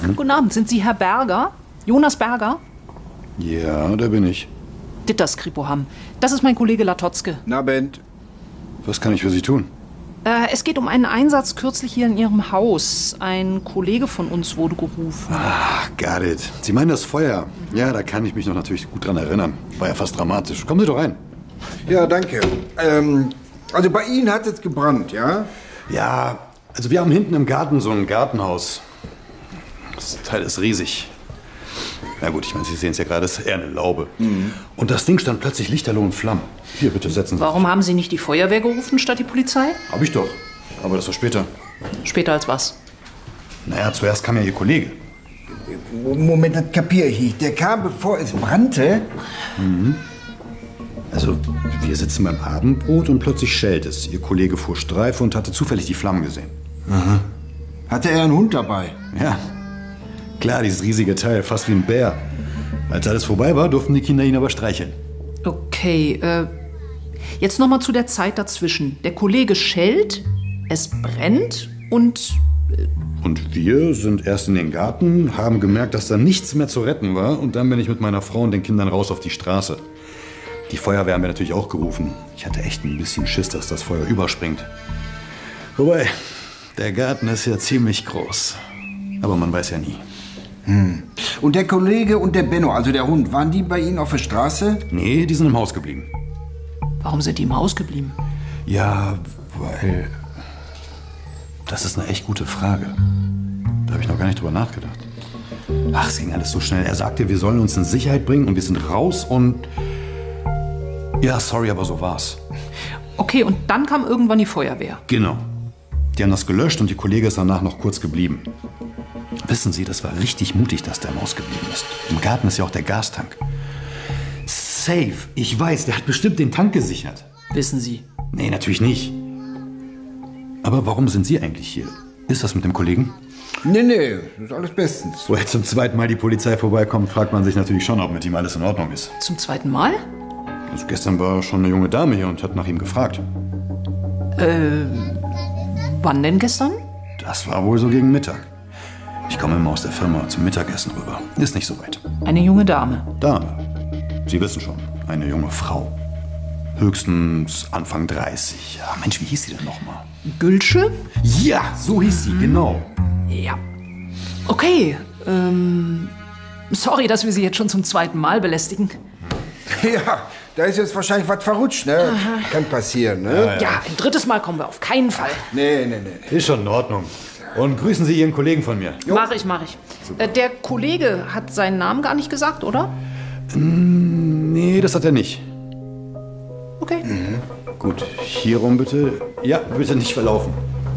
Guten Abend. Sind Sie Herr Berger? Jonas Berger? Ja, da bin ich. Ditters Kripoham. Das ist mein Kollege Latotzke. Na, Bent. Was kann ich für Sie tun? Es geht um einen Einsatz kürzlich hier in Ihrem Haus. Ein Kollege von uns wurde gerufen. Ah, got it. Sie meinen das Feuer. Ja, da kann ich mich noch natürlich gut dran erinnern. War ja fast dramatisch. Kommen Sie doch rein. Ja, danke. Also bei Ihnen hat es gebrannt, ja? Ja, also wir haben hinten im Garten so ein Gartenhaus. Das Teil ist riesig. Na gut, ich meine, Sie sehen es ja gerade, es ist eher eine Laube. Und das Ding stand plötzlich lichterloh in Flammen. Hier, bitte setzen Sie Warum haben Sie nicht die Feuerwehr gerufen statt die Polizei? sich. Hab ich doch. Aber das war später. Später als was? Naja, zuerst kam ja Ihr Kollege. Moment, das kapiere ich nicht. Der kam, bevor es brannte? Also, wir sitzen beim Abendbrot und plötzlich schellt es. Ihr Kollege fuhr Streife und hatte zufällig die Flammen gesehen. Hatte er einen Hund dabei? Ja, klar, dieses riesige Teil, fast wie ein Bär. Als alles vorbei war, durften die Kinder ihn aber streicheln. Okay, jetzt noch mal zu der Zeit dazwischen. Der Kollege schellt, es brennt und... Und wir sind erst in den Garten, haben gemerkt, dass da nichts mehr zu retten war. Und dann bin ich mit meiner Frau und den Kindern raus auf die Straße. Die Feuerwehr haben wir natürlich auch gerufen. Ich hatte echt ein bisschen Schiss, dass das Feuer überspringt. Wobei, der Garten ist ja ziemlich groß. Aber man weiß ja nie. Und der Kollege und der Benno, also der Hund, waren die bei Ihnen auf der Straße? Nee, die sind im Haus geblieben. Warum sind die im Haus geblieben? Ja, weil... Das ist eine echt gute Frage. Da habe ich noch gar nicht drüber nachgedacht. Ach, es ging alles so schnell. Er sagte, wir sollen uns in Sicherheit bringen und wir sind raus und... Ja, sorry, aber so war's. Okay, und dann kam irgendwann die Feuerwehr. Genau. Die haben das gelöscht und die Kollege ist danach noch kurz geblieben. Wissen Sie, das war richtig mutig, dass der im Haus geblieben ist. Im Garten ist ja auch der Gastank. Safe. Ich weiß, der hat bestimmt den Tank gesichert. Wissen Sie. Nee, natürlich nicht. Aber warum sind Sie eigentlich hier? Ist das mit dem Kollegen? Nee, das ist alles bestens. Wo jetzt zum zweiten Mal die Polizei vorbeikommt, fragt man sich natürlich schon, ob mit ihm alles in Ordnung ist. Zum zweiten Mal? Also gestern war schon eine junge Dame hier und hat nach ihm gefragt. Wann denn gestern? Das war wohl so gegen Mittag. Ich komme immer aus der Firma zum Mittagessen rüber. Ist nicht so weit. Eine junge Dame. Dame. Sie wissen schon, eine junge Frau. Höchstens Anfang 30. Ja, Mensch, wie hieß sie denn nochmal? Gülsche? Ja, so hieß sie, genau. Ja. Okay, sorry, dass wir Sie jetzt schon zum zweiten Mal belästigen. Ja, da ist jetzt wahrscheinlich was verrutscht, ne? Kann passieren, ne? Ja, ein drittes Mal kommen wir auf keinen Fall. Nee. Ist schon in Ordnung. Und grüßen Sie Ihren Kollegen von mir. Mach ich. Der Kollege hat seinen Namen gar nicht gesagt, oder? Nee, das hat er nicht. Okay. Gut, hier rum bitte. Ja, bitte nicht verlaufen.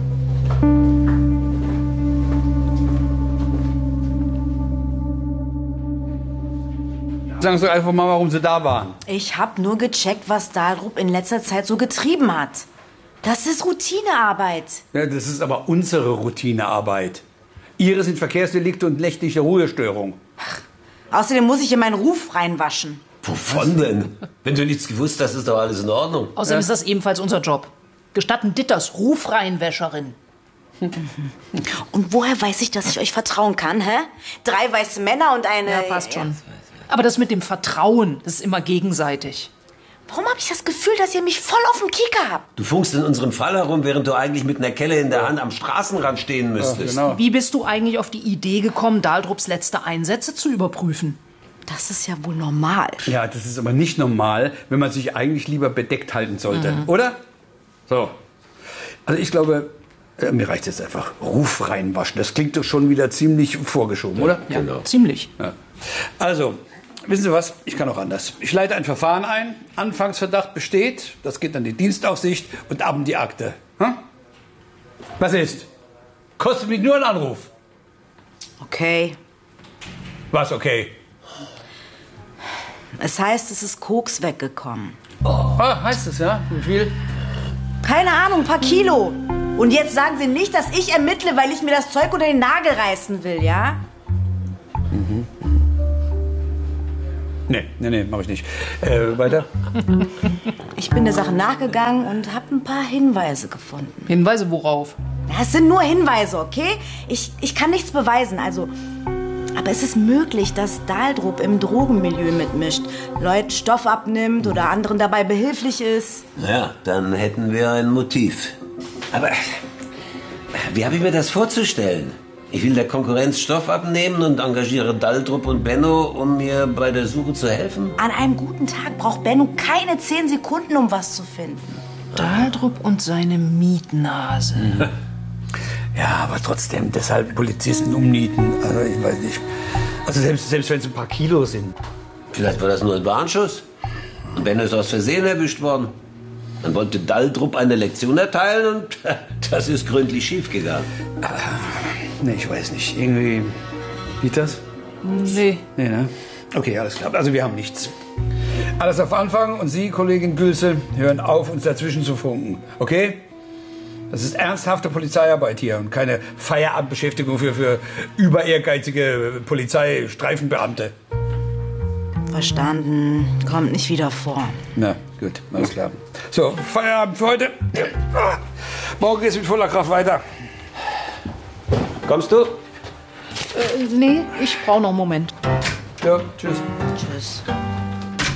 Sagen Sie einfach mal, warum Sie da waren. Ich habe nur gecheckt, was Dahlrup in letzter Zeit so getrieben hat. Das ist Routinearbeit. Ja, das ist aber unsere Routinearbeit. Ihre sind Verkehrsdelikte und nächtliche Ruhestörung. Außerdem muss ich in meinen Ruf reinwaschen. Wovon denn? Wenn du nichts gewusst hast, ist doch alles in Ordnung. Außerdem ist das ebenfalls unser Job. Gestatten Ditters, Rufreinwäscherin. Und woher weiß ich, dass ich euch vertrauen kann, hä? 3 weiße Männer und eine... Ja, passt schon. Aber das mit dem Vertrauen, das ist immer gegenseitig. Warum habe ich das Gefühl, dass ihr mich voll auf dem Kieker habt? Du funkst in unserem Fall herum, während du eigentlich mit einer Kelle in der Hand am Straßenrand stehen müsstest. Ja, genau. Wie bist du eigentlich auf die Idee gekommen, Dahldrups letzte Einsätze zu überprüfen? Das ist ja wohl normal. Ja, das ist aber nicht normal, wenn man sich eigentlich lieber bedeckt halten sollte, oder? So. Also ich glaube, mir reicht jetzt einfach. Ruf reinwaschen. Das klingt doch schon wieder ziemlich vorgeschoben, oder? Ja, Genau. ziemlich. Ja. Also, wissen Sie was? Ich kann auch anders. Ich leite ein Verfahren ein. Anfangsverdacht besteht. Das geht an die Dienstaufsicht und ab in die Akte. Hm? Was ist? Kostet mich nur einen Anruf. Okay. Was okay? Es heißt, es ist Koks weggekommen. Ah, heißt es, ja? Wie viel? Keine Ahnung, ein paar Kilo. Und jetzt sagen Sie nicht, dass ich ermittle, weil ich mir das Zeug unter den Nagel reißen will, ja? Nee, mach ich nicht. Weiter? Ich bin der Sache nachgegangen und habe ein paar Hinweise gefunden. Hinweise worauf? Ja, es sind nur Hinweise, okay? Ich kann nichts beweisen, also... Aber es ist möglich, dass Daldrup im Drogenmilieu mitmischt, Leuten Stoff abnimmt oder anderen dabei behilflich ist. Ja, dann hätten wir ein Motiv. Aber wie habe ich mir das vorzustellen? Ich will der Konkurrenz Stoff abnehmen und engagiere Daldrup und Benno, um mir bei der Suche zu helfen? An einem guten Tag braucht Benno keine 10 Sekunden, um was zu finden. Daldrup und seine Mietnase. Ja, aber trotzdem, deshalb Polizisten umnieten. Also ich weiß nicht. Also selbst wenn es ein paar Kilo sind. Vielleicht war das nur ein Warnschuss. Und Benno ist aus Versehen erwischt worden. Man wollte Daldrup eine Lektion erteilen und das ist gründlich schiefgegangen. Nee, ich weiß nicht. Irgendwie... Geht das? Nee. Nee, ne? Okay, alles klar. Also wir haben nichts. Alles auf Anfang und Sie, Kollegin Gülse, hören auf, uns dazwischen zu funken. Okay? Das ist ernsthafte Polizeiarbeit hier und keine Feierabendbeschäftigung für über ehrgeizige Polizeistreifenbeamte. Verstanden. Kommt nicht wieder vor. Na, gut, alles klar. So, Feierabend für heute. Morgen geht's mit voller Kraft weiter. Kommst du? Nee, ich brauche noch einen Moment. Ja, tschüss. Tschüss.